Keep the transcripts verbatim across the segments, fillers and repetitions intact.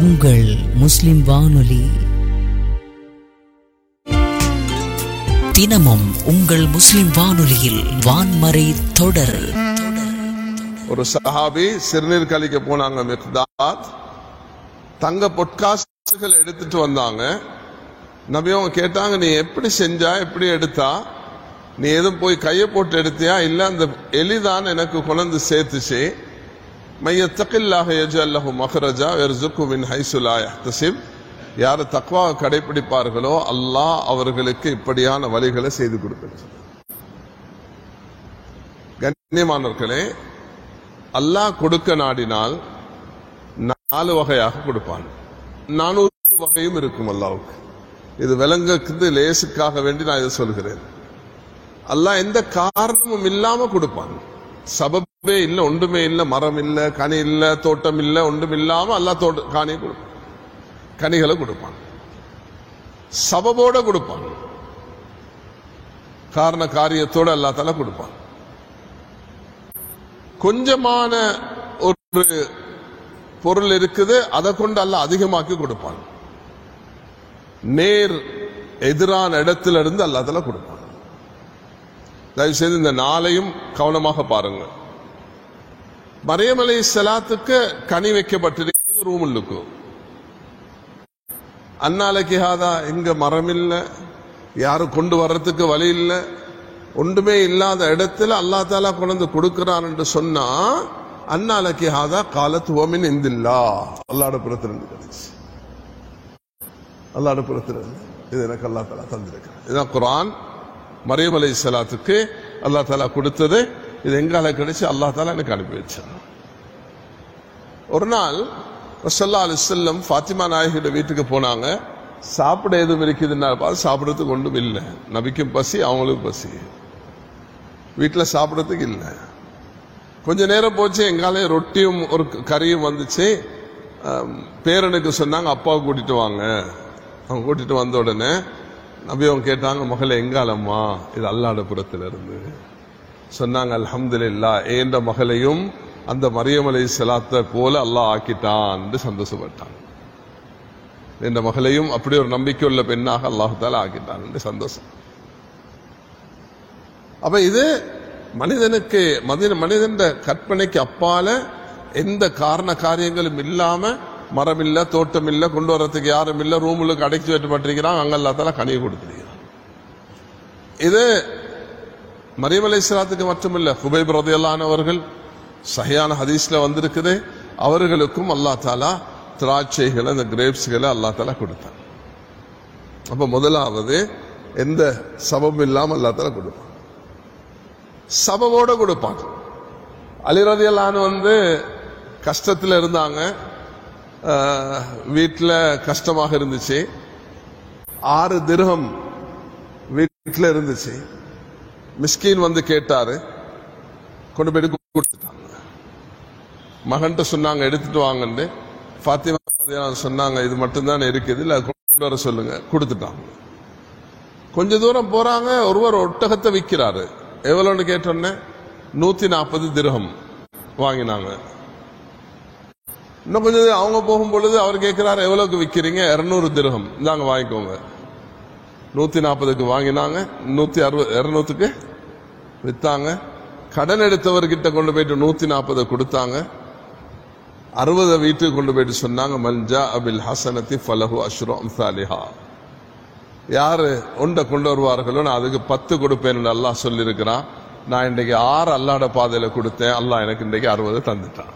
உங்கள் முஸ்லிம் வானொலி. தினமும் உங்கள் முஸ்லிம் வானொலியில் வான்மறை தொடர். ஒரு சஹாபி சிறுநீர் கழிக்க போனாங்க. மிக்தாத் தங்க பொட்காசுகள் எடுத்துட்டு வந்தாங்க. நபி அவங்க கேட்டாங்க, நீ எப்படி செஞ்சா, எப்படி எடுத்தா? நீ எதுவும் போய் கையை போட்டு எடுத்தியா? இல்ல அந்த எலிதான் எனக்கு கொண்டு சேர்த்துச்சு. மையத்தகில்லாஹ யஜ்அல் லஹு மக்ரஜா வயர்ஸுகு மின் ஹைஸு லா யஹ்தஸிப். யார் தக்வா கடைபிடிப்பார்களோ அல்லாஹ் அவர்களுக்கு இப்படியான வழிகளை செய்து கொடுக்கிறார். கண்ணியமானவர்களே, அல்லாஹ் கொடுக்க நாடினால் நாலு வகையாக கொடுப்பான். நானூறு வகையும் இருக்கும் அல்லாஹ்வுக்கு. இது விலங்குக்கு லேசுக்காக வேண்டி நான் இதை சொல்கிறேன். அல்லாஹ் எந்த காரணமும் இல்லாம கொடுப்பான். சபபே இல்ல, ஒன்றுமே இல்ல, மரம் இல்ல, கனி இல்ல, தோட்டம் இல்ல, ஒன்றும் இல்லாம அல்லாஹ் தோட்ட காணி கொடுப்பான், கனிகளை கொடுப்பான். சபபோட கொடுப்பான், காரண காரியத்தோட அல்லாஹ் தஆலா கொடுப்பான். கொஞ்சமான ஒரு பொருள் இருக்குது, அதை கொண்டு அல்லாஹ் அதிகமாக்கி கொடுப்பான். நேர் எதிரான இடத்துல இருந்து அல்லாஹ் தஆலா கொடுப்பான். தயவு செய்து இந்த நாளையும் கவனமாக பாருங்க. மரியம் அலைஹிஸ்ஸலாத்துக்கு கனி வைக்கப்பட்டிருக்கிறது ரூமுல்லுக்கு. அன்னாலைக்கு ஹாதா, இங்க மரம் இல்ல, யாரும் கொண்டு வர்றதுக்கு வழி இல்ல, ஒன்றுமே இல்லாத இடத்துல அல்லாஹ் தஆலா கொண்டு கொடுக்கிறான் என்று சொன்னா, அன்னாலைக்கு ஹாதா காலத் வமின் இந்தில்லா, அல்லாஹ்வுடைய புறத்திலிருந்து கிடைச்சு. அல்லாஹ்வுடைய புறத்திலிருந்து இது எனக்கு அல்லாஹ் தஆலா தந்திருக்கிறான். இதுதான் குர்ஆன். மரியம் அலைஹிஸ்ஸலாத்துக்கு அல்லாஹ் தஆலா கொடுத்தது. இது எங்கால கிடைச்சு? அல்லாஹ் தஆலா எனக்கு அனுப்பி வச்சான். ஒரு நாள் ரசூலுல்லாஹி அலைஹி வஸல்லம் ஃபாத்திமா நாயகியோட வீட்டுக்கு போனாங்க. சாப்பிட எதுவும் இருக்குதுன்னா பார்த்து சாப்பிடறதுக்கு ஒன்றும் இல்லை. நபிக்கும் பசி, அவங்களுக்கும் பசி, வீட்டில் சாப்பிடறதுக்கு இல்லை. கொஞ்ச நேரம் போச்சு, எங்காலே ரொட்டியும் ஒரு கறியும் வந்துச்சு. பேரனுக்கு சொன்னாங்க, அப்பாவை கூட்டிட்டு வாங்க. அவங்க கூட்டிட்டு வந்த உடனே நபி அவங்க கேட்டாங்க, மகளே எங்காலம்மா? இது அல்லாஹ்வுடைய புறத்துல இருந்து. சொன்னாங்க, அல்ஹம்துலில்லாஹ், ஏண்ட மகளையும் அந்த மரியம் அலைஹிஸ்ஸலாத்தை போல அல்லாஹ் ஆக்கிட்டான் என்று சந்தோஷப்பட்டாங்க. என்ற மகளையும் அப்படி ஒரு நம்பிக்கை உள்ள பெண்ணாக அல்லாஹ் தஆலா ஆக்கிட்டான் என்று சந்தோஷம். அப்ப இது மனிதனுக்கு மனிதன் கற்பனைக்கு அப்பால எந்த காரண காரியங்களும் இல்லாம, மரம் இல்ல, தோட்டம் இல்ல, கொண்டு வரத்துக்கு யாரும் இல்ல, ரூமுக்கு அடைச்சி வைக்கப்பட்டிருக்கிறான், அங்க அல்லாஹ் தஆலா கனியை கொடுத்திருக்கிறான். இது மரியம் அலைஹிஸ்ஸலாத்துக்கு மட்டுமில்ல, ஹுபைப் ரலியல்லாஹு அன்ஹு அவர்கள் சஹீஹான ஹதீஸ்ல வந்திருக்குது, அவர்களுக்கும் அல்லாஹ் தஆலா திராட்சைகளை, அந்த கிரேப்ஸ்களை அல்லாஹ் தஆலா கொடுத்தான். அப்ப முதலாவது எந்த சபபும் இல்லாம அல்லாஹ் தஆலா கொடுப்பான், சபபோட கொடுப்பான். அலி ரலியல்லாஹு அன்ஹு வந்து கஷ்டத்துல இருந்தாங்க, வீட்டில் கஷ்டமாக இருந்துச்சு. ஆறு திர்ஹம் வீட்டில் இருந்துச்சு. மிஸ்கீன் வந்து கேட்டாரு, கொண்டு போயிட்டு கொடுத்துட்டாங்க. மகன்கிட்ட சொன்னாங்க, எடுத்துட்டு வாங்கன்னு. ஃபாத்திமா சொன்னாங்க, இது மட்டும்தான் இருக்குது, இல்ல கொண்டு வர சொல்லுங்க. கொடுத்துட்டாங்க. கொஞ்ச தூரம் போறாங்க, ஒருவர் ஒட்டகத்தை விற்கிறாரு. எவ்வளோன்னு கேட்டோன்னே நூத்தி நாற்பது திர்ஹம் வாங்கினாங்க. இன்னும் கொஞ்சம் அவங்க போகும் பொழுது அவர் கேட்கிறாரு, எவ்வளவுக்கு விற்கிறீங்க? இருநூறு திர்ஹம், இந்தாங்க வாங்கிக்கோங்க. நூத்தி நாற்பதுக்கு வாங்கினாங்க, நூத்தி அறுபது இருநூத்துக்கு வித்தாங்க. கடன் எடுத்தவர்கிட்ட கொண்டு போயிட்டு நூத்தி நாற்பதை கொடுத்தாங்க. அறுபதை வீட்டுக்கு கொண்டு போயிட்டு சொன்னாங்க, மல்ஜா அபில் ஹசனத்தி ஃபலஹு அஷ்ரு அம்சாலிஹா. யாரு ஒன்றை கொண்டு வருவார்களோ நான் அதுக்கு பத்து கொடுப்பேன் அல்லாஹ் சொல்லியிருக்கிறான். நான் இன்றைக்கு ஆறு அல்லாஹ்வுடைய பாதையில கொடுத்தேன், அல்லாஹ் எனக்கு இன்றைக்கு அறுபது தந்துட்டான்.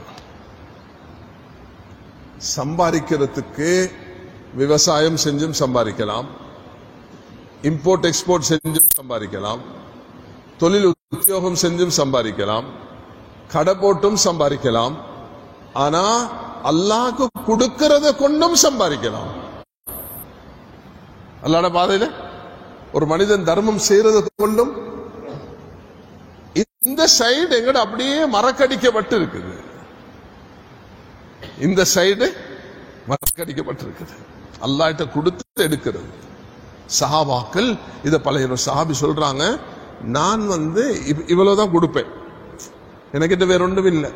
சம்பாதிக்கிறதுக்கு விவசாயம் செஞ்சும் சம்பாதிக்கலாம், இம்போர்ட் எக்ஸ்போர்ட் செஞ்சும் சம்பாதிக்கலாம், தொழில் உத்தியோகம் செஞ்சும் சம்பாதிக்கலாம், கடை போட்டும் சம்பாதிக்கலாம். ஆனா அல்லாஹ்க்கு கொடுக்கிறத கொண்டும் சம்பாதிக்கலாம். அல்லாஹ்வுடைய பாதையில ஒரு மனிதன் தர்மம் செய்யறத கொண்டும். இந்த சைடு எங்கட அப்படியே மறக்கடிக்கப்பட்டு இருக்குது, இந்த சைடு மறக்கடிக்கப்பட்டிருக்குது. அல்லாஹ்ட்ட கொடுத்து எடுக்கிறது. சஹாபாக்கள் இத பழைய சஹாபி சொல்றாங்க, நான் வந்து இவ்வளவுதான் கொடுப்பேன், எனக்கிட்ட வேற ஒன்றும் இல்லை,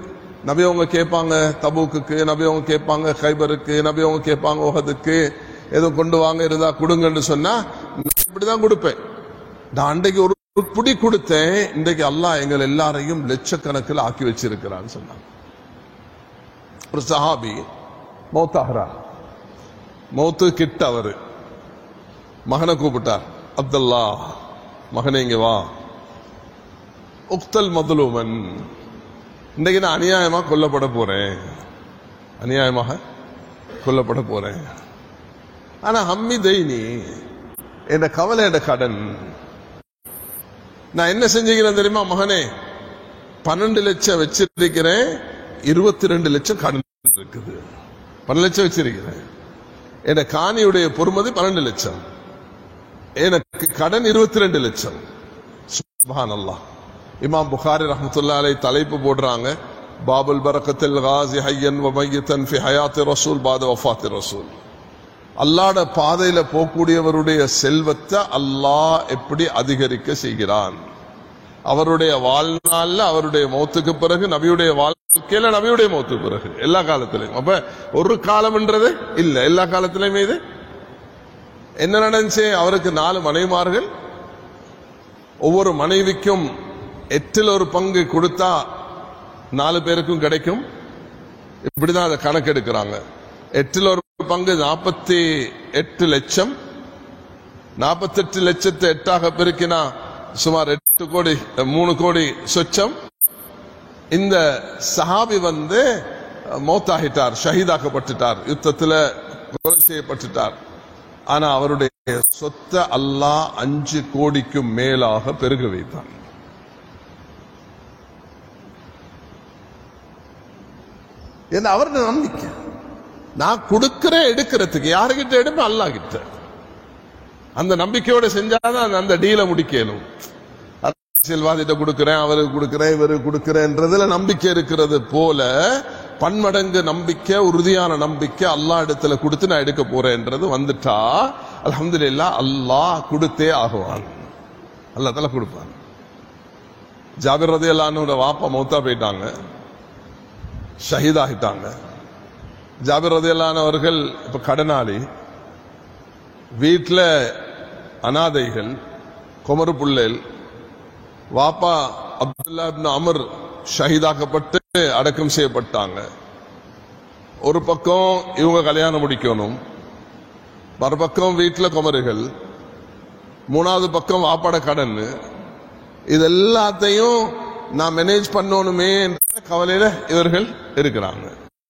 நபி அவங்க கேட்பாங்க தபூக்கு, நபி அவங்க கேட்பாங்க கைபருக்கு, நபி அவங்க கேட்பாங்க உஹதுக்கு, ஏதோ கொண்டு வாங்க இருந்தா கொடுங்கன்னு சொன்னா இப்படிதான் கொடுப்பேன். நான் அன்றைக்கு ஒரு புடி கொடுத்தேன், இன்றைக்கு அல்லாஹ் எங்கள் எல்லாரையும் லட்சக்கணக்கில் ஆக்கி வச்சிருக்கிறான்னு சொன்னாங்க. ஒரு சஹாபி மௌத்தாகிறார், மௌத்து கிட்ட அவரு மகனை கூப்பிட்டார், அப்துல்லா மகனே இங்க வா, உக்தல் மதுலூமன், இன்றைக்கு நான் அநியாயமா கொல்லப்பட போறேன், அநியாயமாக கொல்லப்பட போறேன். ஆனா ஹம்மி தைனி, என் கவலை என் கடன், நான் என்ன செஞ்சுக்கிறேன் தெரியுமா மகனே, பன்னெண்டு லட்சம் வச்சிருக்கிறேன், இருபத்தி ரெண்டு லட்சம் கடன் இருக்குது. பன்னெண்டு லட்சம் வச்சிருக்கிறேன், என் காணியுடைய பொறுமதி பன்னெண்டு லட்சம், எனக்கு கடன் இருபத்தி ரெண்டு லட்சம். சுப்ஹானல்லாஹ். இமாம் புகாரி ரஹ்மத்துல்லாஹி அலைஹி தலைப்பு போடுறாங்க, பாபுல் பரக்கத்தில் காஸி ஹய்யன் வ மையத்தன் ஃபி ஹயாத்தி ரசூல் பாத வஃபாத்தி ரசூல். அல்லாஹ்வுடைய பாதையில போகக்கூடியவருடைய செல்வத்தை அல்லாஹ் எப்படி அதிகரிக்க செய்கிறான், அவருடைய வாழ்நாள்ல அவருடைய மௌத்துக்கு பிறகு, நபியுடைய வாழ்க்கையில நபியுடைய மௌத்துக்கு பிறகு, எல்லா காலத்திலையும். அப்ப ஒரு காலம்ன்றது இல்ல, எல்லா காலத்திலையுமே இது என்ன நடந்துச்சு, அவருக்கு நாலு மனைவிமார்கள், ஒவ்வொரு மனைவிக்கும் எட்டில் ஒரு பங்கு கொடுத்தா நாலு பேருக்கும் கிடைக்கும், இப்படிதான் அதை கணக்கெடுக்கிறாங்க. எட்டில் ஒரு பங்கு நாற்பத்தி எட்டு லட்சம், நாற்பத்தி எட்டு லட்சத்தை எட்டாக பெருக்கினா சுமார் எட்டு கோடி, மூணு கோடி சொச்சம். இந்த சஹாபி வந்து மௌத்தாகிட்டார், ஷஹீதாக்கப்பட்டுட்டார், யுத்தத்தில் கொலை செய்யப்பட்டுட்டார். ஆனா அவருடைய சொத்தை அல்லாஹ் அஞ்சு கோடிக்கும் மேலாக பெருக வைத்தார். என்ன அவருடைய நம்பிக்கை, நான் கொடுக்கிறேன் எடுக்கிறதுக்கு, யாருகிட்ட எடுப்பேன், அல்லாஹ் கிட்ட. அந்த நம்பிக்கையோட செஞ்சாதான் அந்த டீலை முடிக்கணும். அரசியல்வாதிட்ட கொடுக்கிறேன், அவருக்கு கொடுக்கிறேன், இவருக்கு கொடுக்கிறேன்றதுல நம்பிக்கை இருக்கிறது போல பன்மடங்கு நம்பிக்கை, உறுதியான நம்பிக்கை அல்லாஹ் இடத்துல கொடுத்து நான் எடுக்க போறேன்றது வந்துட்டா அல்ஹம்துலில்லாஹ் அல்லாஹ் கொடுத்தே ஆகுவான், அல்லாஹ் தஆலா கொடுப்பான். ஜாபிர் ரலியல்லாஹு அன்ஹு வாப்பா மௌத்தா போயிட்டாங்க, ஷஹீதாகிட்டாங்க. ஜாபிர் ரலியல்லாஹு அன்ஹு அவர்கள் இப்ப கடனாளி, வீட்டில் அனாதைகள், குமரு புள்ளேல், வாப்பா அப்துல்லா இப்னு அமர் ஷஹீதாக்கப்பட்டு அடக்கம் செய்யப்பட்டாங்க. ஒரு பக்கம் இவங்க கல்யாணம் முடிக்கணும், மறுபக்கம் வீட்டில் குமருகள், மூணாவது பக்கம் வாப்பாட கடன், இது எல்லாத்தையும் நான் மேனேஜ் பண்ணணுமே என்ற கவலையில இவர்கள் இருக்கிறாங்க.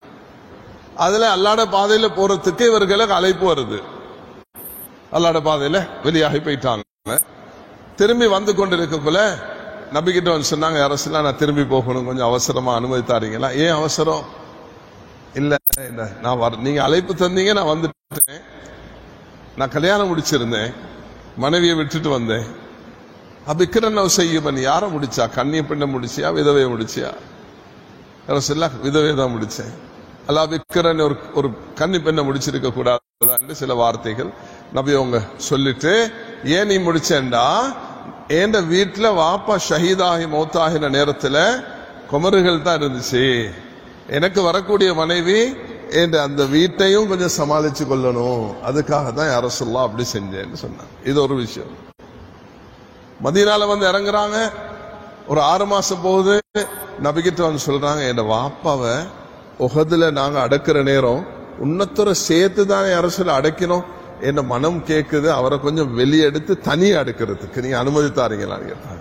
அதுல அல்லாஹ்வுடைய பாதையில போறதுக்கு இவர்களுக்கு அழைப்பு வருது. அல்லாஹ்வுடைய பாதையில வெளியாகி போயிட்டாங்க. திரும்பி வந்து கொண்டிருக்கக்குள்ள நபி கிட்ட வந்து சொன்னாங்க, அரசுலாம் நான் திரும்பி போகணும், கொஞ்சம் அவசரமா அனுமதி தாரீங்களா? ஏன் அவசரம்? இல்ல நான் வர, நீங்க அழைப்பு தந்தீங்க, நான் வந்துட்டேன், நான் கல்யாணம் முடிச்சிருந்தேன், மனைவியை விட்டுட்டு வந்தேன். அபிக்கிரன் செய்யுமன் யார முடிச்சா? கண்ணிய பெண்ணை முடிச்சியா, விதவையை முடிச்சியா? அரசுல்லா விதவை தான் முடிச்சேன். அல்லா பிக்கிரன் ஒரு ஒரு கன்னி பெண்ணை முடிச்சிருக்க கூடாது சில வார்த்தைகள் நபி அவங்க சொல்லிட்டு, ஏன் நீ முடிச்சேன்டா, என் வீட்டுல வாப்பா ஷஹீதாகி மௌத்தாகின நேரத்துல குமருகள் தான் இருந்துச்சு, எனக்கு வரக்கூடிய மனைவி என் அந்த வீட்டையும் கொஞ்சம் சமாளிச்சு கொள்ளணும், அதுக்காக தான் யார சொல்லலாம் அப்படி செஞ்சேன்னு சொன்னாங்க. இது ஒரு விஷயம். மதீனால வந்து இறங்குறாங்க, ஒரு ஆறு மாசம் போகுது, நபிகிட்ட வந்து சொல்றாங்க, என் வாப்பாவை உஹதுல நாங்க அடக்குற நேரம் உன்னத்தோட சேர்த்து தான் யார சொல்ல அடைக்கணும், என்ன மனம் கேக்குது, அவரை கொஞ்சம் வெளியெடுத்து தனியா அடுக்கிறதுக்கு நீங்க அனுமதி தாரீங்களான்னு கேட்டாங்க.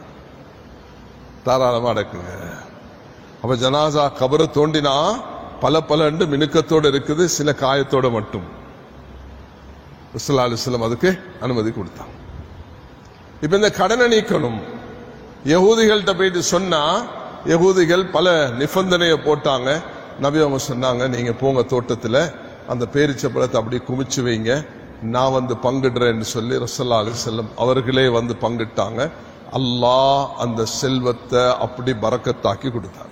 தாராளமா அடக்குங்க. அப்ப ஜனாசா கபரை தோண்டினா பல பல மினுக்கத்தோடு இருக்குது, சில காயத்தோட மட்டும். ஸல்லல்லாஹு அலைஹி வஸல்லம் அதுக்கு அனுமதி கொடுத்தாங்க. இப்ப இந்த கடனை நீக்கணும். யகூதிகள்கிட்ட போயிட்டு சொன்னா யகூதிகள் பல நிபந்தனையை போட்டாங்க. நபி அவங்க சொன்னாங்க, நீங்க போங்க தோட்டத்துல அந்த பேரிச்சப்பழத்தை அப்படி குமிச்சு வைங்க, நான் வந்து பங்கிடுறேன்னு சொல்லி ரசூலுல்லாஹி அலைஹி வஸல்லம் அவர்களே வந்து பங்கிட்டாங்க. அல்லாஹ் அந்த செல்வத்தை அப்படி பரக்கத்தாக்கி கொடுத்தார்.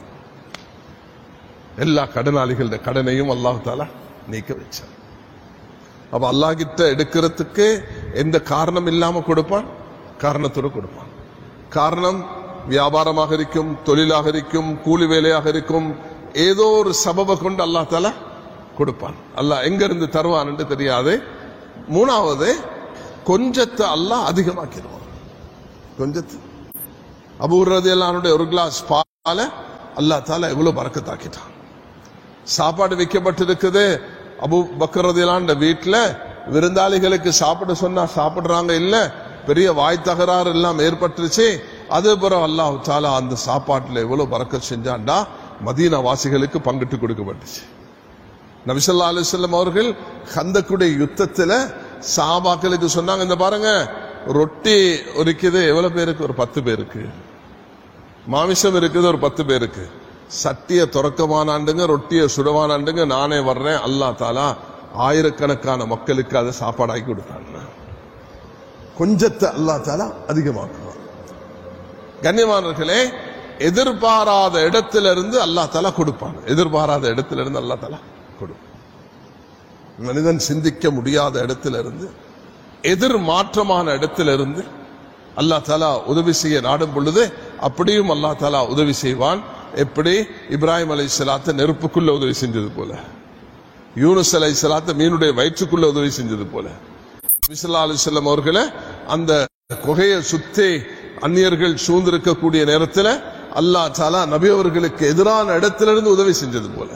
எல்லா கடனாளிகளோட கடனையும் அல்லாஹ் தஆலா நீக்க வச்சார். அப்ப அல்லாஹ் கிட்ட எடுக்கிறதுக்கு எந்த காரணம் இல்லாம கொடுப்பான், காரணத்தோடு கொடுப்பான். காரணம் வியாபாரமாக இருக்கும், தொழிலாக இருக்கும், கூலி வேலையாக இருக்கும், ஏதோ ஒரு சபபை கொண்டு அல்லாஹ் தஆலா கொடுப்பான். அல்லாஹ் எங்க இருந்து தருவான் என்று தெரியாது. மூணாவது, கொஞ்சத்தை அல்லாஹ் அதிகமாக்கிடுவான். கொஞ்சத்து அபூ ரலியல்லாஹு ஒரு கிளாஸ் பால அல்லாஹ் தஆலா எவ்வளவு பரக்கத்தாக்கிட்டான். சாப்பாடு வைக்கப்பட்டிருக்குது. அபூ பக்கர் ரலியல்லாஹு வீட்டுல விருந்தாளிகளுக்கு சாப்பிட சொன்னா சாப்பிடுறாங்க இல்ல, பெரிய வாய் தகராறு எல்லாம் ஏற்பட்டுருச்சு. அது பிறகு அல்லாஹ் தஆலா அந்த சாப்பாட்டுல எவ்வளவு பரக்கத் செஞ்சான்டா மதீனா வாசிகளுக்கு பங்கிட்டு கொடுக்கப்பட்டுச்சு. நபி ஸல்லல்லாஹு அலைஹி வஸல்லம் அவர்கள் கந்தக்குடைய யுத்தத்துல சஹாபாக்களுக்கு சொன்னாங்க, இந்த பாருங்க ரொட்டி இருக்குது எவ்வளவு பேருக்கு, ஒரு பத்து பேருக்கு. மாமிசம் இருக்குது ஒரு பத்து பேருக்கு. சட்டிய துறக்கமானாண்டுங்க, ரொட்டிய சுடவானாண்டுங்க, நானே வர்றேன். அல்லாஹ் தஆலா ஆயிரக்கணக்கான மக்களுக்கு அதை சாப்பாடாக்கி கொடுத்தாங்க. கொஞ்சத்தை அல்லாஹ் தஆலா அதிகமாக்குவான். கண்ணியமானவர்களே, எதிர்பாராத இடத்திலிருந்து அல்லாஹ் தஆலா கொடுப்பான். எதிர்பாராத இடத்திலிருந்து அல்லாஹ் தஆலா கொடுப்பான். மனிதன் சிந்திக்க முடியாத இடத்திலிருந்து, எதிர் மாற்றமான இடத்திலிருந்து அல்லாஹ் தஆலா உதவி செய்ய நாடும் பொழுது அப்படியும் அல்லாஹ் தஆலா உதவி செய்வான். எப்படி இப்ராஹிம் அலைஹிஸ்ஸலாத்தை நெருப்புக்குள்ள உதவி செஞ்சது போல, யூனுஸ் அலைஹிஸ்ஸலாத்தை மீனுடைய வயிற்றுக்குள்ள உதவி செஞ்சது போல, நபி ஸல்லல்லாஹு அலைஹி வஸல்லம் அவர்களை அந்த குகையை சுத்தி அந்நியர்கள் சூழ்ந்திருக்கக்கூடிய நேரத்தில் அல்லாஹ் தஆலா நபி அவர்களுக்கு எதிரான இடத்திலிருந்து உதவி செஞ்சது போல.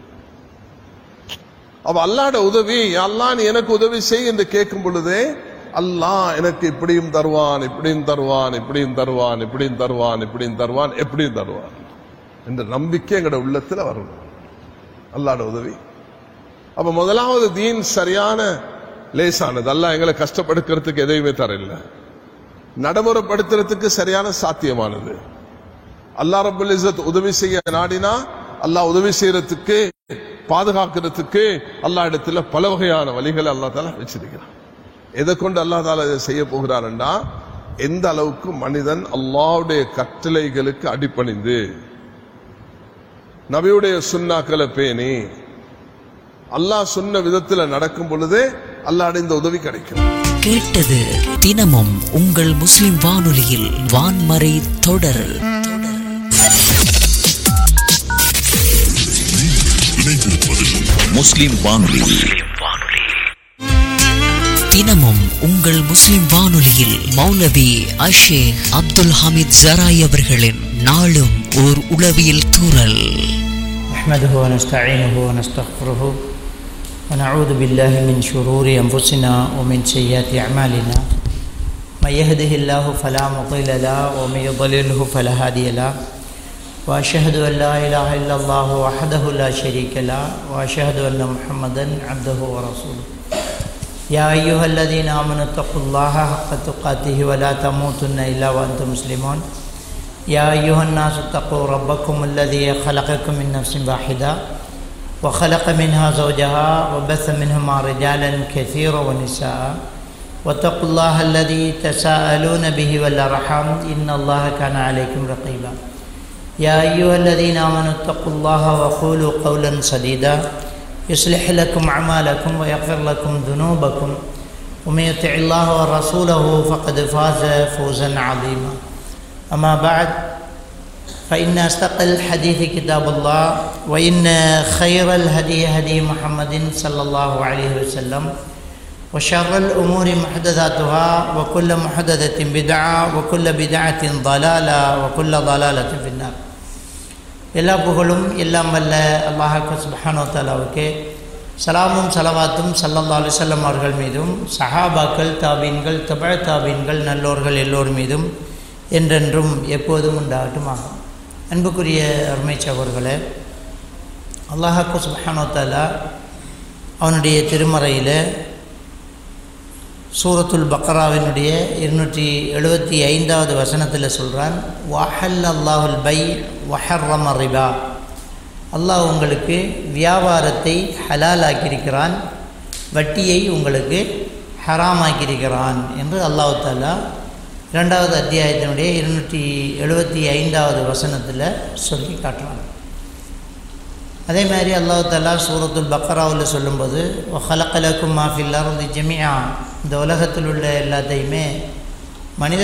அவ அல்லாஹ்வுடைய உதவி, அல்லாஹ் நீ எனக்கு உதவி செய் என்று கேட்கும் பொழுதே அல்லாஹ் எனக்கு இப்படியும் தருவான், இப்படியும் தருவான், இப்படியும் தருவான், இப்படியும் தருவான், இப்படியும் தருவான், எப்படியும் தருவான் என்ற நம்பிக்கை எங்கட உள்ளத்துல வரணும். அல்லாஹ்வுடைய உதவி. அப்ப முதலாவது தீன் சரியான லேசானது. அல்லாஹ் எங்களை கஷ்டப்படுத்துறதுக்கு எதையுமே தரல. நடைமுறைப்படுத்துறதுக்கு சரியான சாத்தியமானது. அல்லாஹ் ரப்பல் இஸ்ஸத் உதவி செய்ய நாடினா அல்லாஹ் உதவி செய்யறதுக்கு, பாதுகாக்கிறதுக்கு அல்லாஹ் இடத்துல பல வகையான வழிகளை அல்லாஹ் தஆலா வச்சிருக்கிறான். எதை கொண்டு அல்லாஹ் தஆலா இதை செய்ய போகிறான்டா, எந்த அளவுக்கு மனிதன் அல்லாஹ்வுடைய கட்டளைகளுக்கு அடிபணிந்து நபியுடைய சுன்னாக்களை பேணி அல்லாஹ் சொன்ன விதத்துல நடக்கும் பொழுதே அல்லாஹ்வுடைய இந்த உதவி கிடைக்கும். கேட்டது தினமும் உங்கள் முஸ்லிம் வானொலியில் வான்மறை தொடர். முஸ்லிம் வானொலி தினமும் உங்கள் முஸ்லிம் வானொலியில் மௌலவி அஷேக் அப்துல் ஹமீத் ஜராய் அவர்களின் நாளும் ஓர் உளவியல் தூறல். நஹ்மதுஹு வ நஸ்தஈனுஹு வ நஸ்தக்ஃபிருஹு வ நஊது பில்லாஹி மின் ஷுரூரி அன்ஃபுஸினா வ மின் ஸய்யிஆத்தி அமாலினா மன் யஹ்திஹில்லாஹு ஃபலா முضில்ல லஹு வ மன் யுضللஹு ஃபலா ஹாதிய லஹு வ அஷ்ஹது அன் லா இலாஹா இல்லல்லாஹு வஹ்தஹு லா ஷரீக லஹு வ அஷ்ஹது அன்ன முஹம்மதன் அப்துஹு வ ரசூலுஹு. யா அய்யுஹல்லதீன ஆமனு தக்குல்லாஹ ஹக்க துகாத்திஹி வ லா தமூதுன்ன இல்லா வ அன்தும் முஸ்லிமூன். யா அய்யுஹன் நாஸு தக்கூ ரப்பக்கும் அல்லதீ خلقكم من نفس واحدة وخلق منها زوجها وبث منهما رجالا كثيرا ونساء واتقوا الله الذي تساءلون به والأرحام إن الله كان عليكم رقيبا. يا أيها الذين آمنوا اتقوا الله وقولوا قولا سديدا يصلح لكم أعمالكم ويغفر لكم ذنوبكم ومن يطع الله ورسوله فقد فاز فوزا عظيما. أما بعد، فإن أصدق الحديث كتاب الله وإن خير الهدي هدي محمد صلى الله عليه وسلم وشر الأمور محدثاتها وكل محدثة بدعة وكل بدعة ضلالة وكل ضلالة في النار. எல்லா புகழும் எல்லாம் வல்ல அல்லாஹ் சுப்ஹானஹு வ தஆலாவுக்கே சலாமும் சலவாத்தும் ஸல்லல்லாஹு அலைஹி வஸல்லம் அவர்கள் மீதும் சஹாபாக்கள், தாபீன்கள், தபஅ தாபீன்கள், நல்லோர்கள் எல்லோர் மீதும் என்றென்றும் எப்போதும் உண்டாகட்டுமாக. அன்புக்குரிய அருமை சகோதரர்களே, அல்லாஹ் சுப்ஹானஹு வ தஆலா அவனுடைய திருமறையில் சூரத்துல் பக்ராவினுடைய இருநூற்றி எழுபத்தி ஐந்தாவது வசனத்தில் சொல்கிறான், வஹல் அல்லாஹுல் பை வஹர்ரம ரிபா. அல்லாஹ் உங்களுக்கு வியாபாரத்தை ஹலாலாக்கியிருக்கிறான், வட்டியை உங்களுக்கு ஹராமாக்கியிருக்கிறான் என்று அல்லாஹ் தஆலா இரண்டாவது அத்தியாயத்தினுடைய இருநூற்றி எழுபத்தி ஐந்தாவது வசனத்தில் சொல்லி காட்டுறான். அதே மாதிரி அல்லாஹ் தஆலா சூரத்துல் பக்ராவில் சொல்லும்போது வஹலக லக்கும் மா ஃபில் அர்தி ஜமீஆ, இந்த உலகத்தில் உள்ள எல்லாத்தையுமே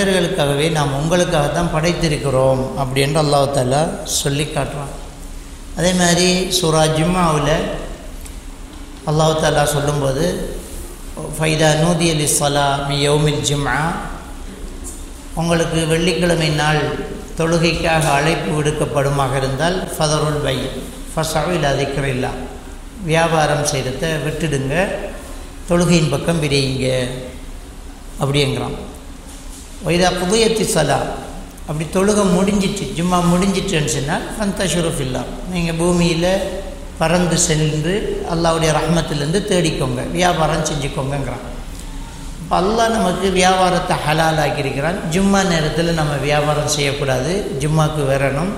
மனிதர்களுக்காகவே நாம் உங்களுக்காக தான் படைத்திருக்கிறோம் அப்படின்னு அல்லாஹ் தஆலா சொல்லி காட்டுறான். அதே மாதிரி சூரா ஜும்மாவில் அல்லாஹ் தஆலா சொல்லும்போது ஃபைதா நூதிய லிஸ்ஸலா மி யௌமில் ஜும்ஆ, உங்களுக்கு வெள்ளிக்கிழமை நாள் தொழுகைக்காக அழைப்பு விடுக்கப்படுமாக இருந்தால் ஃபதருல் பை ஃபஸஉ இலா திக்ரில்லா, வியாபாரம் செய்கிறத விட்டுடுங்க, தொழுகையின் பக்கம் விரையுங்க அப்படிங்கிறான். வைதா குதியத்தி சலா, அப்படி தொழுகை முடிஞ்சிட்டு ஜும்மா முடிஞ்சிட்டுன்னு சொன்னால் ஃபந்தஷுருஃபில்லா, நீங்கள் பூமியில் பறந்து சென்று அல்லாஹ்வுடைய ரஹ்மத்திலேருந்து தேடிக்கோங்க, வியாபாரம் செஞ்சுக்கோங்கிறான். இப்போ அல்லாஹ் நமக்கு வியாபாரத்தை ஹலால் ஆக்கியிருக்கிறான். ஜும்மா நேரத்தில் நம்ம வியாபாரம் செய்யக்கூடாது, ஜும்மாவுக்கு வரணும்.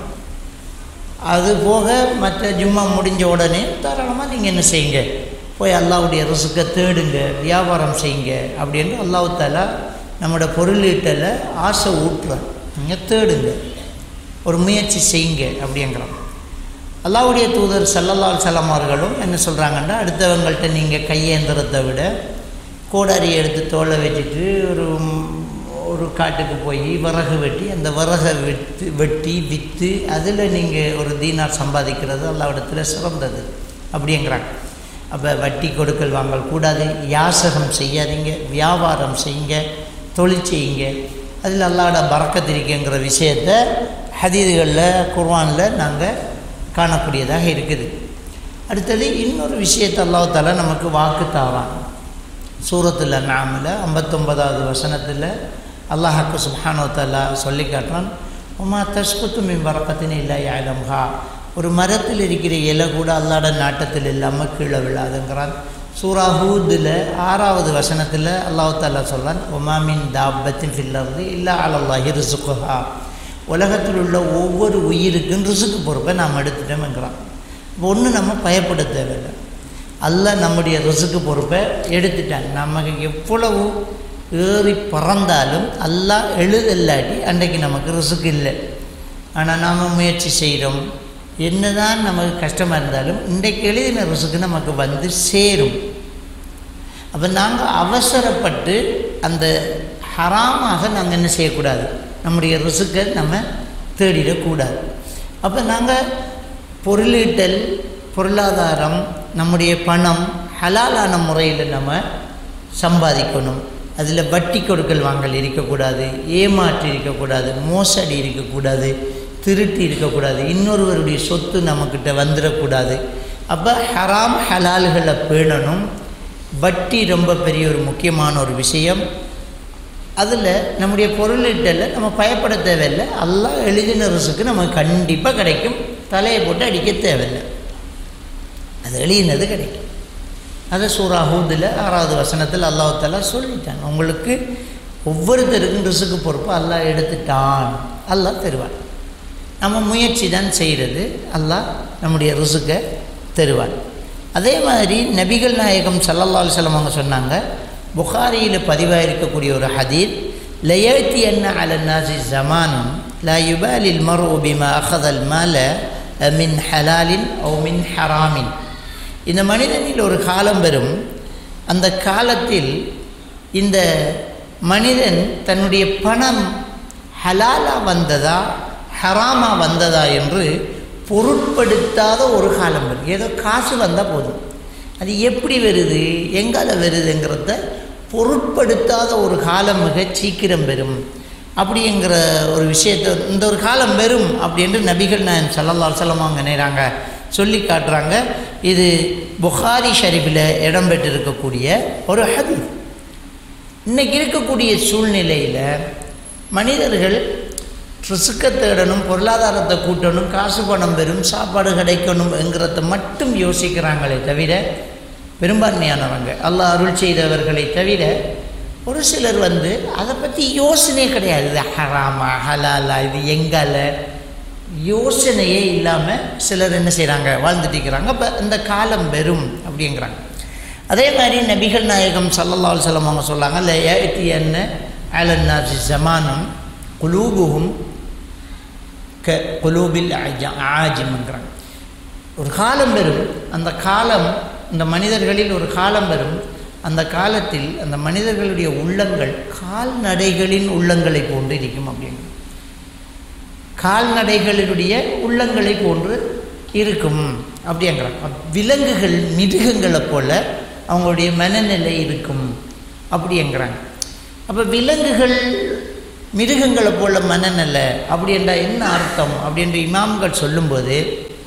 அதுபோக மற்ற ஜும்மா முடிஞ்ச உடனே தாராளமாக நீங்கள் என்ன செய்யுங்க, போய் அல்லாஹ்வுடைய ரிஸ்கை தேடுங்க, வியாபாரம் செய்யுங்க அப்படின்னு அல்லாஹ் தஆலா நம்மளோட பொருளீட்டலை ஆசை ஊட்டுறான். நீங்கள் தேடுங்க, ஒரு முயற்சி செய்யுங்க அப்படிங்கிறான். அல்லாஹ்வுடைய தூதர் ஸல்லல்லாஹு அலைஹி வஸல்லம் அவர்களும் என்ன சொல்கிறாங்கன்னா, அடுத்தவங்கள்ட்ட நீங்கள் கையேந்திரத்தை விட கோடாரியை எடுத்து தோலை வச்சுட்டு ஒரு ஒரு காட்டுக்கு போய் விறகு வெட்டி அந்த விறகை விற்று வெட்டி விற்று அதில் நீங்கள் ஒரு தீனார் சம்பாதிக்கிறது அல்லாஹ்விடத்தில் சிறந்தது அப்படிங்கிறாங்க. அப்போ வட்டி கொடுக்கல் வாங்கல் கூடாது, யாசகம் செய்யாதீங்க, வியாபாரம் செய்யுங்க, தொழில் செய்யுங்க, அதில் அல்லாஹ்வோட பரக்கத் இருக்குங்கிற விஷயத்தை ஹதீதுகளில் குர்ஆனில் நாங்கள் காணக்கூடியதாக இருக்குது. அடுத்தது இன்னொரு விஷயத்தை அல்லாஹ் தஆலா நமக்கு வாக்கு தாரான். சூரத்துல் அன்ஆமில் ஐம்பத்தொன்பதாவது வசனத்தில் அல்லாஹ் சுப்ஹானஹு வ தஆலா சொல்லி காட்டுறான், உமா தஸ்குத்து மின் பரக்கத்தின் இல்லா யஅலமுஹா, ஒரு மரத்தில் இருக்கிற இலை கூட அல்லாஹ்வோட நாட்டத்தில் இல்லாமல் கீழே விழாதுங்கிறான். சூரா ஹூதில் ஆறாவது வசனத்தில் அல்லாஹ் தஆலா சொல்கிறான், உமா மின் தாப்பத்தின் ஃபில் அர்தி இல்லா அலல்லாஹி ரிஸ்குஹா, உலகத்தில் உள்ள ஒவ்வொரு உயிருக்கும் ரிஸ்க்கு பொறுப்பை நாம் எடுத்துட்டோம்ங்கிறான். இப்போ ஒன்று நம்ம பயப்பட தேவையில்லை, அல்லாஹ் நம்முடைய ரிஸ்க்கு பொறுப்பை எடுத்துட்டான். நமக்கு எவ்வளவு ஏறி பறந்தாலும் அல்லாஹ் எழுதல்லாட்டி அன்றைக்கு நமக்கு ரிஸ்க்கு இல்லை. ஆனால் நாம் முயற்சி செய்கிறோம், என்ன தான் நமக்கு கஷ்டமாக இருந்தாலும் இன்றைக்கு எழுதின ரிஸ்க்கு நமக்கு வந்து சேரும். அப்போ நாங்கள் அவசரப்பட்டு அந்த ஹராமாக நாங்கள் என்ன செய்யக்கூடாது, நம்முடைய ரிஸ்க்கை நம்ம தேடிடக்கூடாது. அப்போ நாங்கள் பொருளீட்டல், பொருளாதாரம், நம்முடைய பணம் ஹலாலான முறையில் நம்ம சம்பாதிக்கணும். அதில் வட்டி கொடுக்கல் வாங்கல் இருக்கக்கூடாது, ஏமாற்றி இருக்கக்கூடாது, மோசடி இருக்கக்கூடாது, திருட்டி இருக்கக்கூடாது, இன்னொருவருடைய சொத்து நம்மக்கிட்ட வந்துடக்கூடாது. அப்போ ஹராம் ஹலால்களை பேணணும். வட்டி ரொம்ப பெரிய ஒரு முக்கியமான ஒரு விஷயம். அதில் நம்முடைய பொருளீட்டலில் நம்ம பயப்பட தேவையில்லை, அல்லாஹ் எழுதின ரிஸ்க்கு நமக்கு கண்டிப்பாக கிடைக்கும், தலையை போட்டு அடிக்க தேவையில்லை, அது எழுதினது கிடைக்கும். அதை சூரா ஹூதில் ஆறாவது வசனத்தில் அல்லாஹ் தஆலா சொல்லிட்டான், உங்களுக்கு ஒவ்வொருத்தருக்கும் ரிஸ்க்கு பொறுப்பு அல்லாஹ் எடுத்துட்டான், அல்லாஹ் தருவான். நம்ம முயற்சி தான் செய்கிறது, அல்லாஹ் நம்முடைய ரிஸ்க்கை தருவான். அதே மாதிரி நபிகள் நாயகம் ஸல்லல்லாஹு அலைஹி வஸல்லம் அவங்க சொன்னாங்க, புகாரியில் பதிவாக இருக்கக்கூடிய ஒரு ஹதீத், லயத்தி அன்ன அலன் நாசி ஜமானும் லா யுபாலில் மர்உ பிமா அஹதல் மால மின் ஹலாலின் அவ் மின் ஹராமின், இந்த மனிதனில் ஒரு காலம் வரும், அந்த காலத்தில் இந்த மனிதன் தன்னுடைய பணம் ஹலாலா வந்ததா ஹராமா வந்ததா என்று பொருட்படுத்தாத ஒரு காலம் வரும். ஏதோ காசு வந்தால் போதும், அது எப்படி வருது எங்கால வருதுங்கிறத பொருட்படுத்தாத ஒரு காலம் மிக சீக்கிரம் வரும் அப்படிங்கிற ஒரு விஷயத்தை இந்த ஒரு காலம் வரும் அப்படின்னு நபிகள் நாயகம் ஸல்லல்லாஹு அலைஹி வஸல்லம் அவங்க நினைறாங்க சொல்லி காட்டுறாங்க. இது புகாரி ஷரீஃபில் இடம்பெற்றிருக்கக்கூடிய ஒரு ஹதீஸ். இன்றைக்கி இருக்கக்கூடிய சூழ்நிலையில் மனிதர்கள் ரிஸ்க்கை தேடணும், பொருளாதாரத்தை கூட்டணும், காசு பணம் பெறும், சாப்பாடு கிடைக்கணும் என்கிறத மட்டும் யோசிக்கிறாங்களே தவிர, பெரும்பான்மையானவங்க அல்லாஹ் அருள் செய்தவர்களை தவிர ஒரு சிலர் வந்து அதை பற்றி யோசனையே கிடையாது. இது ஹராமா ஹலாலா, இது எங்கால யோசனையே இல்லாமல் சிலர் என்ன செய்கிறாங்க, வாழ்ந்துட்டு இருக்கிறாங்க. அப்போ இந்த காலம் வெறும் அப்படிங்கிறாங்க. அதே மாதிரி நபிகள் நாயகம் ஸல்லல்லாஹு அலைஹி வஸல்லம் அவங்க சொல்லாங்க, இல்லை ஏத்தி என்ன அலன் நாசி ஜமானும் குலூபுகும் க குலூபில் ஆஜிம்ங்கிறாங்க. ஒரு காலம் வரும், அந்த காலம் இந்த மனிதர்களில் ஒரு காலம் வரும், அந்த காலத்தில் அந்த மனிதர்களுடைய உள்ளங்கள் கால்நடைகளின் உள்ளங்களை போன்று இருக்கும் அப்படிங்க. கால்நடைகளினுடைய உள்ளங்களை போன்று இருக்கும் அப்படிங்கிறாங்க. விலங்குகள் மிருகங்களை போல அவங்களுடைய மனநிலை இருக்கும் அப்படிங்கிறாங்க. அப்போ விலங்குகள் மிருகங்களை போல மனநிலை அப்படின்றா என்ன அர்த்தம் அப்படின்ற இமாம்கள் சொல்லும்போது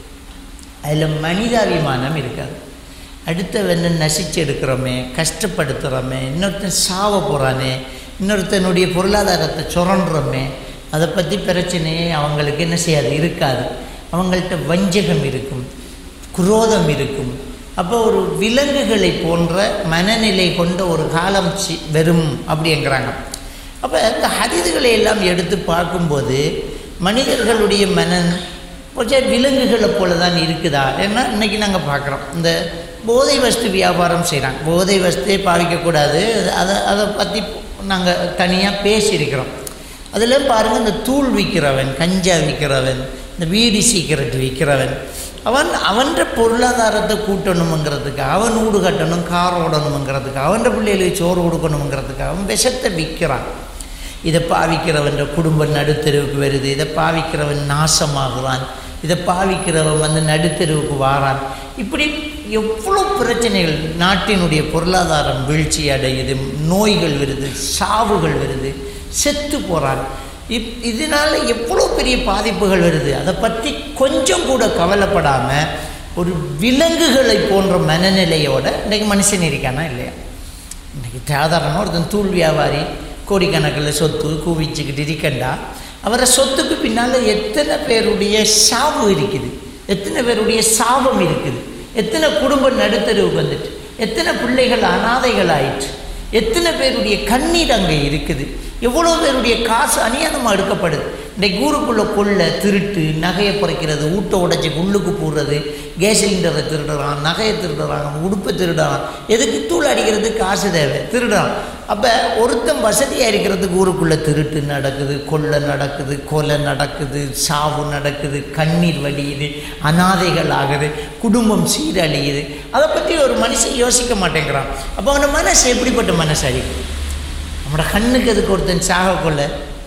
அதில் மனிதாபிமானம் இருக்காது. அடுத்தவனை நசிச்சு எடுக்கிறோமே, கஷ்டப்படுத்துகிறோமே, இன்னொருத்தன் சாவ போகிறானே, இன்னொருத்தனுடைய பொருளாதாரத்தை சுரண்டுறோமே, அதை பற்றி பிரச்சனையே அவங்களுக்கு என்ன செய்யாது, இருக்காது. அவங்கள்ட்ட வஞ்சகம் இருக்கும், குரோதம் இருக்கும். அப்போ ஒரு விலங்குகளை போன்ற மனநிலை கொண்ட ஒரு காலம் சி வெறும் அப்படிங்கிறாங்க. அப்போ இந்த ஹதீதுகளை எல்லாம் எடுத்து பார்க்கும்போது மனிதர்களுடைய மனன் கொஞ்சம் விலங்குகளை போல தான் இருக்குதா? ஏன்னா இன்றைக்கி நாங்கள் பார்க்குறோம், இந்த போதை வஸ்து வியாபாரம் செய்கிறாங்க. போதை வஸ்துவே பாவிக்கக்கூடாது, அதை அதை பற்றி நாங்கள் தனியாக பேசியிருக்கிறோம். அதில் பாருங்கள், இந்த தூள் விற்கிறவன், கஞ்சா விற்கிறவன், இந்த வீடி சீக்கிரட் விற்கிறவன், அவன் அவன்ற பொருளாதாரத்தை கூட்டணுங்கிறதுக்கு, அவன் வீடு கட்டணும், கார் ஓடணுங்கிறதுக்கு, அவன்ற பிள்ளைகளுக்கு சோறு கொடுக்கணுங்கிறதுக்கு அவன் விஷத்தை விற்கிறான். இதை பாவிக்கிறவன் குடும்பம் நடுத்தெருவுக்கு வருது, இதை பாவிக்கிறவன் நாசமாகுவான், இதை பாவிக்கிறவன் வந்து நடுத்தெருவுக்கு வாரான். இப்படி எவ்வளோ பிரச்சனைகள், நாட்டினுடைய பொருளாதாரம் வீழ்ச்சி அடையுது, நோய்கள் வருது, சாவுகள் வருது, செத்து போகிறான். இப் இதனால் எவ்வளோ பெரிய பாதிப்புகள் வருது. அதை பற்றி கொஞ்சம் கூட கவலைப்படாமல் ஒரு விலங்குகளை போன்ற மனநிலையோட இன்றைக்கு மனுஷன் இருக்கானா இல்லையா? இன்றைக்கி சாதாரணமாக ஒருத்தன் தூள் வியாபாரி கோடிக்கணக்கில் சொத்து குவிச்சுக்கிட்டு இருக்கண்டா, அவரை சொத்துக்கு பின்னால் எத்தனை பேருடைய சாவு இருக்குது, எத்தனை பேருடைய சாபம் இருக்குது, எத்தனை குடும்பம் நடுத்தருவுக்கு வந்துட்டு, எத்தனை பிள்ளைகள் அனாதைகள் ஆயிற்று, எத்தனை பேருடைய கண்ணீர் அங்கே இருக்குது, எவ்வளோ பேருடைய காசு அநியாயமாக எடுக்கப்படுது. இன்றைக்கு ஊருக்குள்ளே கொள்ள, திருட்டு, நகையை குறைக்கிறது, ஊட்ட உடைச்சி உள்ளுக்கு போடுறது, கேஸ் சிலிண்டரை திருடுறான், நகையை திருடுறான், உடுப்பை திருடுறான், எதுக்கு தூள் அடிக்கிறது காசு தேவை, திருடுறான். அப்போ ஒருத்தன் வசதியாக இருக்கிறதுக்கு ஊருக்குள்ளே திருட்டு நடக்குது, கொள்ளை நடக்குது, கொலை நடக்குது, சாவு நடக்குது, கண்ணீர் வடியுது, அனாதைகள் ஆகுது, குடும்பம் சீரழியுது. அதை பற்றி ஒரு மனுஷன் யோசிக்க மாட்டேங்கிறான். அப்போ அவன மனசு எப்படிப்பட்ட மனசு அழிக்கும்? நம்மளோட கண்ணுக்கு எதுக்கு ஒருத்தன் சாக கொள்ள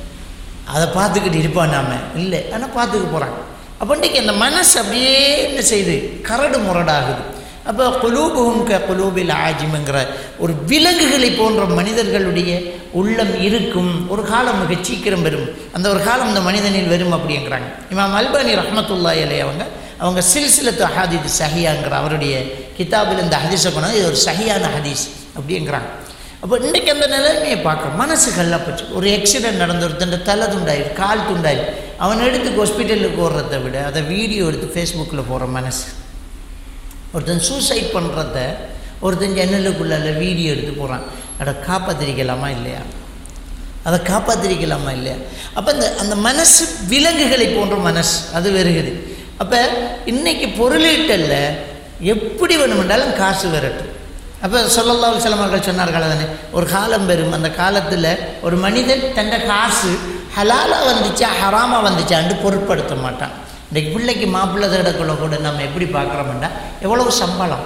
அதை பார்த்துக்கிட்டு இருப்பான், நாம இல்லை, ஆனால் பார்த்துக்க போகிறாங்க. அப்போ இன்றைக்கி அந்த மனசு அப்படியே என்ன செய்யுது, கரடு முரடாகுது. அப்போ குலூபுஹும் க குலூபில் ஆஜிம்ங்கிற ஒரு விலங்குகளை போன்ற மனிதர்களுடைய உள்ளம் இருக்கும். ஒரு காலம் மிக சீக்கிரம் வரும், அந்த ஒரு காலம் இந்த மனிதனில் வரும் அப்படிங்கிறாங்க. இமாம் அல்பானி ரஹ்மத்துல்லாஹி அலைஹி அவங்க அவங்க சில்சிலத்து அஹாதீஸ் சஹியாங்கிற அவருடைய கிதாபில் இந்த ஹதீஸை கொண்டு இது ஒரு சஹியான ஹதீஸ் அப்படிங்கிறாங்க. அப்போ இன்றைக்கி அந்த நிலைமையை பார்க்குறோம், மனசு கல்லாப்பச்சு. ஒரு ஆக்சிடென்ட் நடந்து ஒருத்தன் தலை துண்டாயிரு, கால் துண்டாயிரு, அவன் எடுத்து ஹாஸ்பிட்டலுக்கு ஓடுறத விட அதை வீடியோ எடுத்து ஃபேஸ்புக்கில் போகிற மனசு. ஒருத்தன் சூசைட் பண்ணுறத ஒருத்தன் ஜன்னலுக்குள்ளால வீடியோ எடுத்து போகிறான். அதை காப்பாற்றிருக்கலாமா இல்லையா? அதை காப்பாற்றிருக்கலாமா இல்லையா? அப்போ அந்த அந்த மனசு விலங்குகளை போன்ற மனசு அது வருகுது. அப்போ இன்றைக்கி பொருளீட்டல்ல எப்படி வேணுமென்றாலும் காசு வரட்டும். அப்போ ஸல்லல்லாஹு அலைஹி வஸல்லம் அவர்கள் சொன்னார்கள் தானே, ஒரு காலம் வரும், அந்த காலத்தில் ஒரு மனிதன் தன்னை காசு ஹலாலாக வந்துச்சா ஹராமாக வந்துச்சான்னு பொருட்படுத்த மாட்டான். இன்றைக்கு பிள்ளைக்கு மாப்பிள்ளை தேடக்குள்ள கூட நம்ம எப்படி பார்க்குறோம்னா, எவ்வளவு சம்பளம்,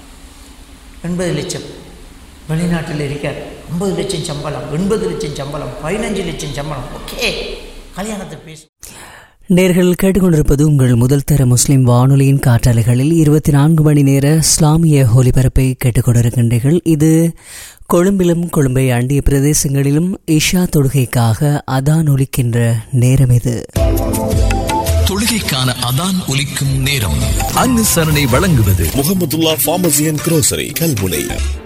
எண்பது லட்சம் வெளிநாட்டில் இருக்கார், ஐம்பது லட்சம் சம்பளம், எண்பது லட்சம் சம்பளம், பதினஞ்சு லட்சம் சம்பளம், ஓகே கல்யாணத்தை பேசு. நேர்கள் கேட்டுக்கொண்டிருப்பது உங்கள் முதல் தர முஸ்லிம் வானொலியின் காற்றாலைகளில் இருபத்தி நான்கு மணி நேர இஸ்லாமிய ஒலிபரப்பை கேட்டுக்கொண்டிருக்கின்றீர்கள். இது கொழும்பிலும் கொழும்பை அண்டிய பிரதேசங்களிலும் இஷா தொழுகைக்காக அதான் ஒலிக்கின்ற நேரம். இது தொழுகைக்கான அதான் ஒலிக்கும் நேரம். அனுசரணை வழங்குவது Mahmudullah pharmacy and grocery Kalmunai.